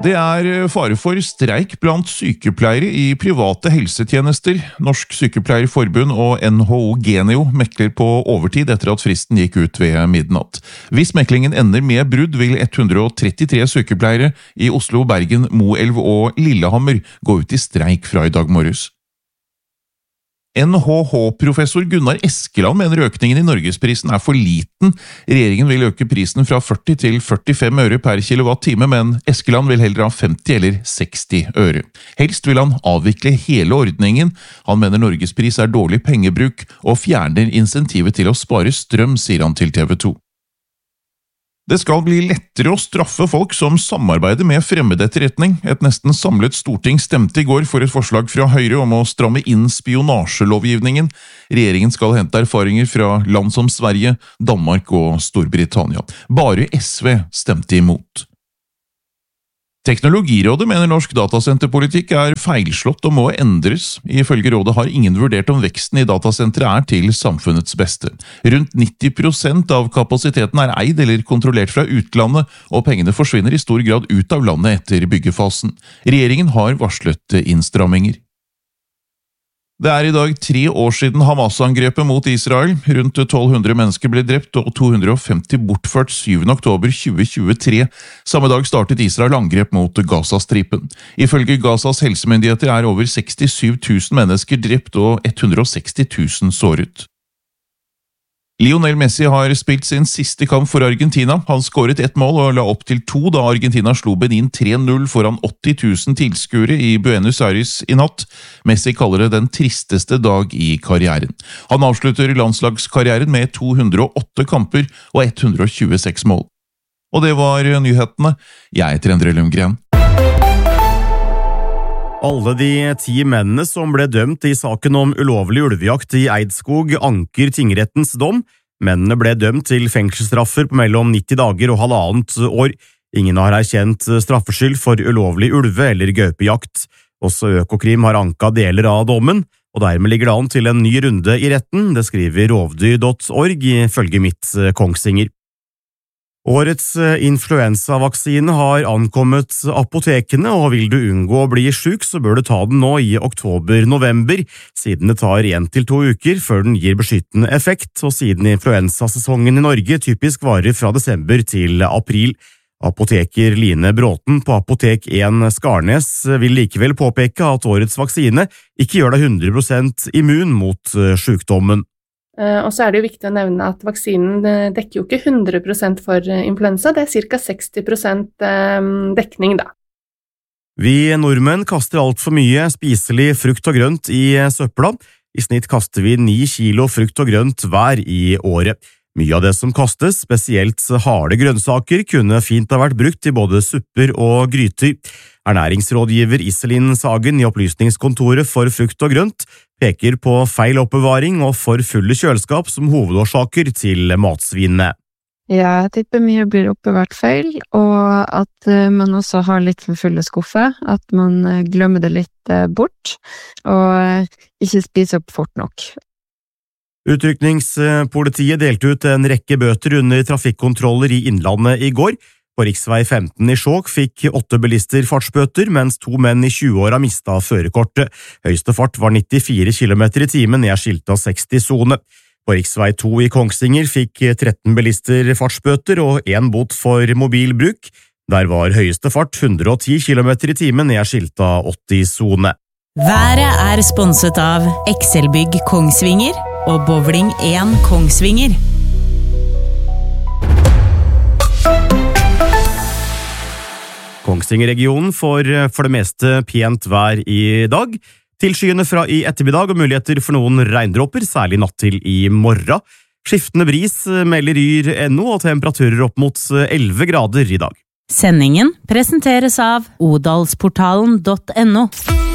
Det fare for streik blant sykepleiere i private helsetjenester. Norsk Sykepleierforbund og NHO Genio mekler på overtid etter at fristen gikk ut ved midnatt. Hvis meklingen ender med brudd, vil 133 sykepleiere i Oslo, Bergen, Moelv og Lillehammer gå ut i streik fra i dag morges. NHH-professor Gunnar Eskeland mener økningen i norgesprisen for liten. Regjeringen vil øke prisen fra 40 til 45 øre per kilowatt-time, men Eskeland vil heller ha 50 eller 60 øre. Helst vil han avvikle hele ordningen. Han mener norgespris dårlig pengebruk og fjerner insentivet til å spare strøm, sier han til TV 2. Det skal bli lettere å straffe folk som samarbeider med fremmedetterretning. Et nesten samlet storting stemte i går for et forslag fra Høyre om å stramme inn spionasjelovgivningen. Regjeringen skal hente erfaringer fra land som Sverige, Danmark og Storbritannia. Bare SV stemte imot. Teknologirådet mener norsk datasenterpolitikk feilslått og må endres. Ifølge rådet har ingen vurdert om veksten i datasenteret til samfunnets beste. Rundt 90% av kapasiteten eid eller kontrollert fra utlandet, og pengene forsvinner i stor grad ut av landet etter byggefasen. Regjeringen har varslet innstramminger. Det i dag 3 år siden Hamas-angrepet mot Israel. Rundt 1200 mennesker ble drept og 250 bortført 7. oktober 2023. Samme dag startet Israel angrep mot Gazastripen. Ifølge Gazas helsemyndigheter over 67 000 mennesker drept og 160 000 såret. Lionel Messi har spilt sin siste kamp for Argentina. Han skåret 1 mål og la opp til 2 da Argentina slo Benin 3-0 foran 80 000 tilskuere i Buenos Aires i natt. Messi kaller det den tristeste dag i karrieren. Han avslutter landslagskarrieren med 208 kamper og 126 mål. Og det var nyhetene. Jeg heter Endre Lundgren. Alle de 10 mennene som ble dømt i saken om ulovlig ulvejakt i Eidskog anker tingrettens dom. Mennene ble dømt til fengselsstraffer på mellom 90 dager og 1,5 år. Ingen har erkjent straffskyld for ulovlig ulve- eller gaupejakt. Også Økokrim har anket deler av dommen, og dermed ligger det an til en ny runde i retten, det skriver rovdyr.org ifølge Mitt Kongsvinger. Årets influensavaksine har ankommet apotekene, og vil du unngå å bli syk, så bør du ta den nå i oktober-november, siden det tar 1 til 2 uker før den gir beskyttende effekt, og siden influensasesongen i Norge typisk varer fra desember til april. Apoteker Line Bråten på Apotek 1 Skarnes vil likevel påpeke at årets vaksine ikke gjør deg 100% immun mot sykdommen. Og så det jo viktig å nevne at vaksinen dekker jo ikke 100% for influensa, det ca. 60% dekning da. Vi nordmenn kaster alt for mye spiselig frukt og grønt i søpla. I snitt kaster vi 9 kilo frukt og grønt hver i året. Mye av det som kastes, spesielt harde grønnsaker, kunne fint ha vært brukt i både supper og gryter. Ernæringsrådgiver Iselin Sagen i Opplysningskontoret for frukt og grønt peker på feil oppbevaring og for fulle kjøleskap som hovedårsaker til matsvinnet. Ja, jeg tipper mye blir oppbevart feil, og at man også har litt for fulle skuffer, at man glemmer det litt bort, og ikke spiser opp fort nok. Utrykningspolitiet delte ut en rekke bøter under trafikkontroller i Innlandet i går. På riksvei 15 i Skjåk fikk 8 bilister fartsbøter, mens 2 menn i 20-åra mistet førerkortet. Høyeste fart var 94 km i timen, skiltet 60-sone. På riksvei 2 i Kongsvinger fikk 13 bilister fartsbøter og 1 bot for mobilbruk. Der var høyeste fart 110 km i timen, skiltet 80-sone. Været sponset av Excelbygg Kongsvinger og Bowling 1 Kongsvinger. Kongsvinger-regionen får for det meste pent vær i dag. Tilskyende fra i ettermiddag og muligheter for noen regndråper, særlig natt til i morgen. Skiftende bris melder Yr.no og temperaturer opp mot 11 grader i dag. Sendingen presenteres av odalsportalen.no.